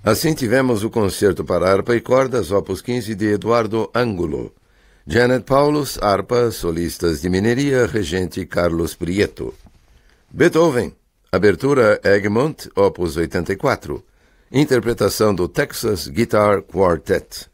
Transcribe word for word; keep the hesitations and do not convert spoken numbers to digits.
Assim tivemos o Concerto para Harpa e Cordas, opus quinze, de Eduardo Ângulo. Janet Paulus, harpa, solistas de Mineria, regente Carlos Prieto. Beethoven, abertura Egmont, opus oitenta e quatro. Interpretação do Texas Guitar Quartet.